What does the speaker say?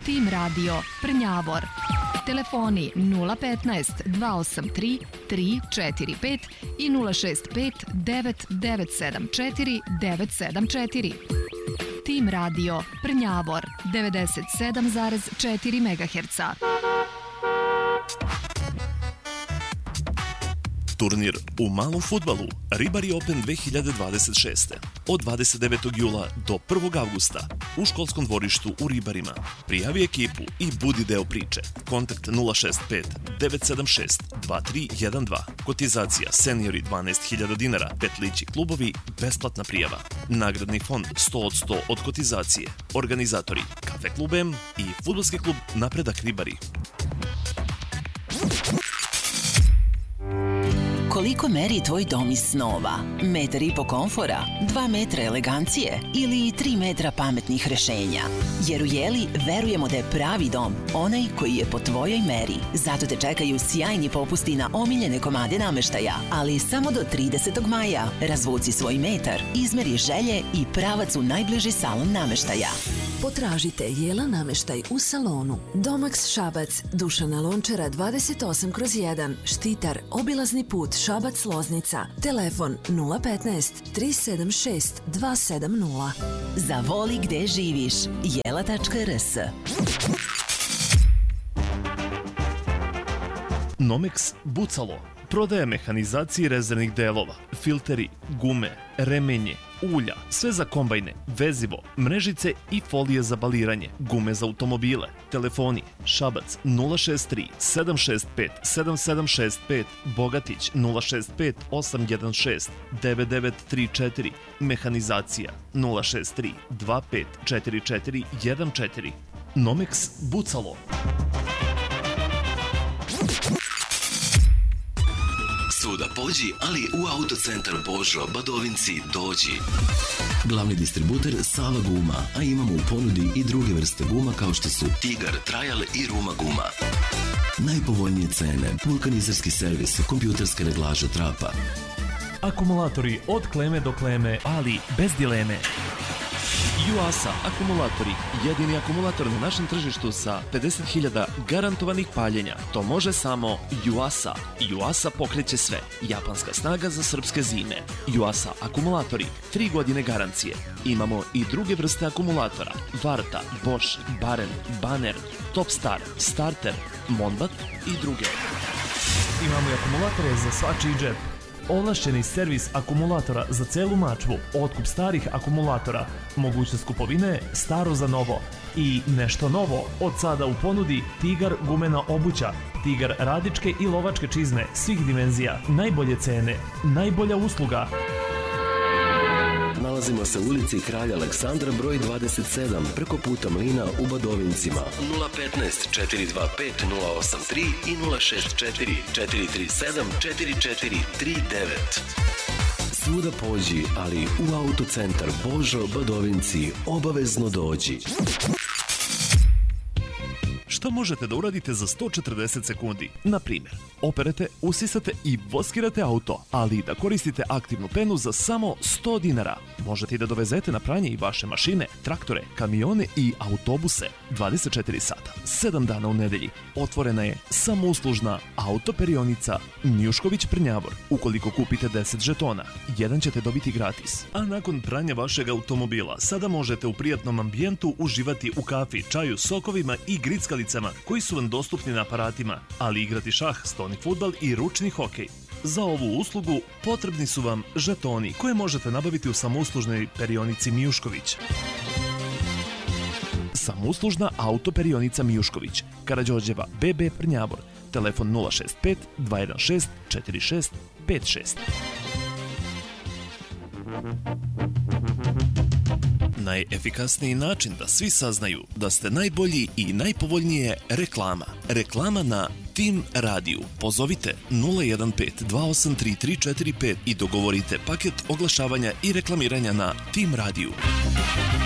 Tim Radio Prnjavor. Telefoni 015 283 345 i 065 9974 974. Tim Radio Prnjavor 97,4 MHz. Turnir u malom fudbalu Ribari Open 2026. Od 29. jula do 1. avgusta u školskom dvorištu u Ribarima. Prijavi ekipu i budi deo priče. Kontakt 065 976 2312. Kotizacija seniori 12.000 dinara, petlići klubovi, besplatna prijava. Nagradni fond 100 od 100 od kotizacije. Organizatori Kafe Klub M i Fudbalski klub Napredak Ribari. Koliko meri tvoj dom iz snova? 1,5 m komfora, 2 metra elegancije ili 3 metra pametnih rešenja? Jer u Jeli verujemo da je pravi dom onaj koji je po tvojoj meri. Zato te čekaju sjajni popusti na omiljene komade nameštaja, ali samo do 30. maja. Razvuci svoj metar, izmeri želje i pravac u najbliži salon nameštaja. Potražite Jela nameštaj u salonu. Domax Šabac, Dušana Lončara 28/1, Štitar, obilazni put Šabac-Loznica. Telefon 015 376 270. Zavoli gde živiš. Jela.rs. Nomex Bucalo prodaje mehanizacije rezervnih delova, filteri, gume, remenje, ulja, sve za kombajne, vezivo, mrežice i folije za baliranje, gume za automobile. Telefoni Šabac 063 765 7765, Bogatić 065 816 9934, mehanizacija 063 25 44 14. Nomex Bucalo. Svuda pođi, ali u Autocentar Božo Badovinci dođi. Glavni distributer Sava guma, a imamo u ponudi i druge vrste guma kao što su Tigar, Trajal i Ruma guma. Najpovoljnije cene, vulkanizerski servis, kompjuterske reglaže trapa. Akumulatori od kleme do kleme, ali bez dileme. Yuasa akumulatori, jedini akumulator na našem tržištu sa 50.000 garantovanih paljenja. To može samo Yuasa. Yuasa pokreće sve. Japanska snaga za srpske zime. Yuasa akumulatori, 3 godine garancije. Imamo i druge vrste akumulatora. Varta, Bosch, Baren, Banner, Topstar, Starter, Monbat i druge. Imamo i akumulatore za svačiji džep. Ovlašćeni servis akumulatora za celu Mačvu, otkup starih akumulatora, mogućnost kupovine staro za novo i nešto novo. Od sada u ponudi Tigar gumena obuća, Tigar radičke i lovačke čizme svih dimenzija, najbolje cene, najbolja usluga. Nalazimo se u ulici Kralja Aleksandra broj 27, preko puta Mlina u Badovincima. 015 425 083 i 064 437 4439. Svuda pođi, ali u Autocentar Božo Badovinci obavezno dođi. Šta možete da uradite za 140 sekundi? Na primjer, operete, usisate i voskirate auto, ali da koristite aktivnu penu za samo 100 dinara. Možete i da dovezete na pranje i vaše mašine, traktore, kamione i autobuse. 24 sata, 7 dana u nedelji. Otvorena je samouslužna autoperionica Njušković Prnjavor. Ukoliko kupite 10 žetona, jedan ćete dobiti gratis. A nakon pranja vašeg automobila, sada možete u prijatnom ambijentu uživati u kafi, čaju, sokovima i grickalicama koji su vam dostupni na aparatima, ali igrati šah, stoni fudbal i ručni hokej. Za ovu uslugu potrebni su vam žetoni koje možete nabaviti u samouslužnoj perionici Mijušković. Samouslužna autoperionica Mijušković, Karađorđeva, BB Prnjavor, telefon 065 216 4656. Najefikasniji način da svi saznaju da ste najbolji i najpovoljnije reklama. Reklama na Tim Radiju. Pozovite 015 283 345 i dogovorite paket oglašavanja i reklamiranja na Tim Radiju.